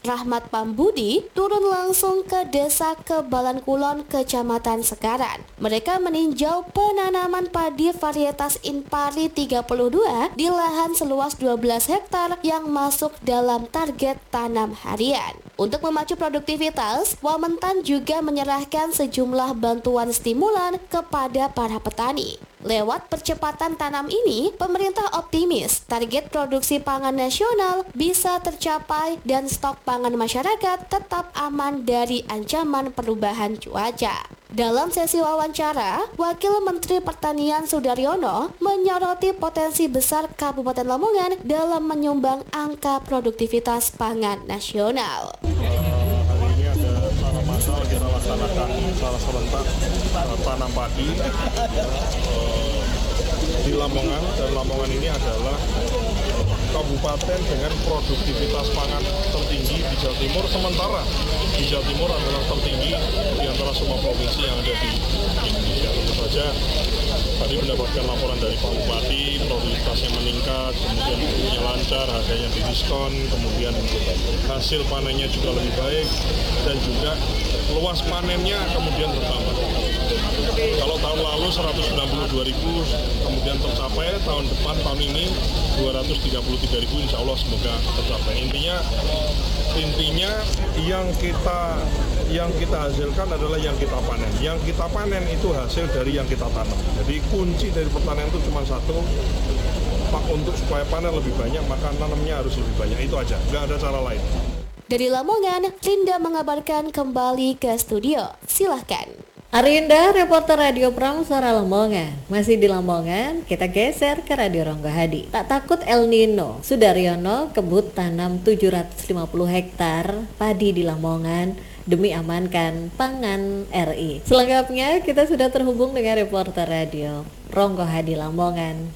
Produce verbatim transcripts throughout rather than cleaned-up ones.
Rahmat Pambudi turun langsung ke Desa Kebalan Kulon, Kecamatan Sekaran. Mereka meninjau penanaman padi varietas Inpari tiga puluh dua di lahan seluas dua belas hektar yang masuk dalam target tanam harian. Untuk memacu produktivitas, Wamentan juga menyerahkan sejumlah bantuan stimulan kepada para petani. Lewat percepatan tanam ini, pemerintah optimis target produksi pangan nasional bisa tercapai dan stok pangan masyarakat tetap aman dari ancaman perubahan cuaca. Dalam sesi wawancara, Wakil Menteri Pertanian Sudaryono menyoroti potensi besar Kabupaten Lamongan dalam menyumbang angka produktivitas pangan nasional. Masal kita laksanakan secara serentak uh, tanam padi uh, di Lamongan, dan Lamongan ini adalah kabupaten dengan produktivitas pangan tertinggi di Jawa Timur. Sementara di Jawa Timur adalah tertinggi di antara semua provinsi yang ada di Indonesia. Tentu saja tadi mendapatkan laporan dari Pak Bupati, produktivitasnya meningkat, kemudian bumbunya lancar, harganya didiskon, kemudian hasil panennya juga lebih baik, dan juga luas panennya kemudian bertambah. Kalau tahun lalu seratus sembilan puluh dua ribu, kemudian tercapai tahun depan, tahun ini dua ratus tiga puluh tiga ribu, insya Allah semoga tercapai. Intinya, intinya yang kita yang kita hasilkan adalah yang kita panen. Yang kita panen itu hasil dari yang kita tanam. Jadi kunci dari pertanian itu cuma satu, Pak, untuk supaya panen lebih banyak maka tanamnya harus lebih banyak. Itu aja, nggak ada cara lain. Dari Lamongan, Linda mengabarkan kembali ke studio. Silahkan. Arinda, reporter Radio Prameswara Lamongan. Masih di Lamongan, kita geser ke Radio Ronggo Hadi. Tak takut El Nino, Sudaryono kebut tanam tujuh ratus lima puluh hektar padi di Lamongan demi amankan pangan R I. Selengkapnya kita sudah terhubung dengan reporter Radio Ronggo Hadi Lamongan.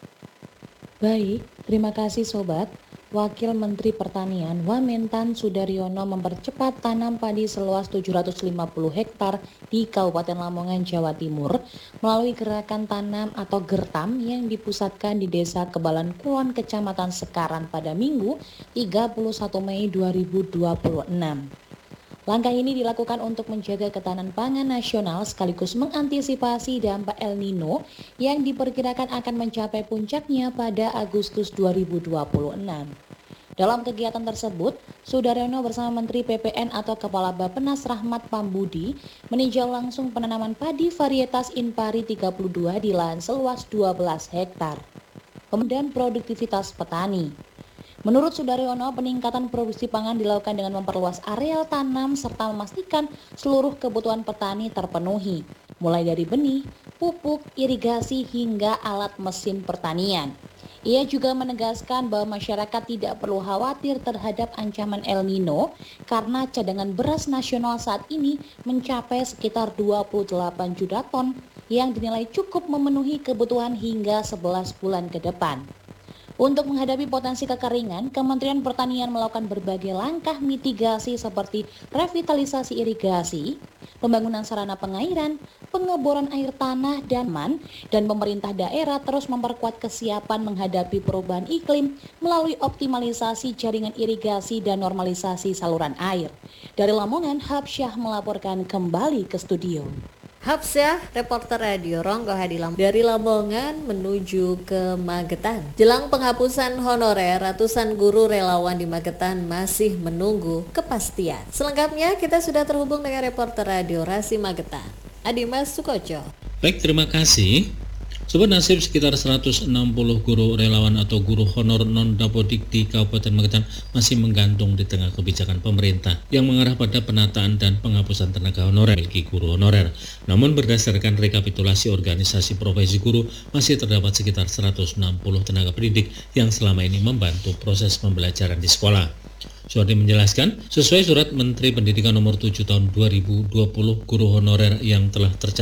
Baik, terima kasih Sobat. Wakil Menteri Pertanian Wamentan Sudaryono mempercepat tanam padi seluas tujuh ratus lima puluh hektar di Kabupaten Lamongan, Jawa Timur melalui gerakan tanam atau Gertam yang dipusatkan di Desa Kebalan Kulon, Kecamatan Sekaran pada Minggu tiga puluh satu Mei dua ribu dua puluh enam. Langkah ini dilakukan untuk menjaga ketahanan pangan nasional sekaligus mengantisipasi dampak El Nino yang diperkirakan akan mencapai puncaknya pada Agustus dua ribu dua puluh enam. Dalam kegiatan tersebut, Sudaryono bersama Menteri P P N atau Kepala Bappenas Rahmat Pambudi meninjau langsung penanaman padi varietas Inpari tiga puluh dua di lahan seluas dua belas hektar. Kemudian produktivitas petani. Menurut Sudaryono, peningkatan produksi pangan dilakukan dengan memperluas areal tanam serta memastikan seluruh kebutuhan petani terpenuhi, mulai dari benih, pupuk, irigasi hingga alat mesin pertanian. Ia juga menegaskan bahwa masyarakat tidak perlu khawatir terhadap ancaman El Nino karena cadangan beras nasional saat ini mencapai sekitar dua puluh delapan juta ton yang dinilai cukup memenuhi kebutuhan hingga sebelas bulan ke depan. Untuk menghadapi potensi kekeringan, Kementerian Pertanian melakukan berbagai langkah mitigasi seperti revitalisasi irigasi, pembangunan sarana pengairan, pengeboran air tanah dan man, dan pemerintah daerah terus memperkuat kesiapan menghadapi perubahan iklim melalui optimalisasi jaringan irigasi dan normalisasi saluran air. Dari Lamongan, Habsyah melaporkan kembali ke studio. Habsyah, reporter Radio Ronggo Hadi Lamongan. Dari Lamongan menuju ke Magetan. Jelang penghapusan honorer, ratusan guru relawan di Magetan masih menunggu kepastian. Selengkapnya kita sudah terhubung dengan reporter Radio Rasi Magetan, Adimas Sukoco. Baik, terima kasih. Sobat, nasib sekitar seratus enam puluh guru relawan atau guru honor non-dapodik di Kabupaten Magetan masih menggantung di tengah kebijakan pemerintah yang mengarah pada penataan dan penghapusan tenaga honorer bagi guru honorer. Namun berdasarkan rekapitulasi organisasi profesi guru, masih terdapat sekitar seratus enam puluh tenaga pendidik yang selama ini membantu proses pembelajaran di sekolah. Suwardi menjelaskan, sesuai surat Menteri Pendidikan nomor tujuh tahun dua ribu dua puluh, guru honorer yang telah tercatat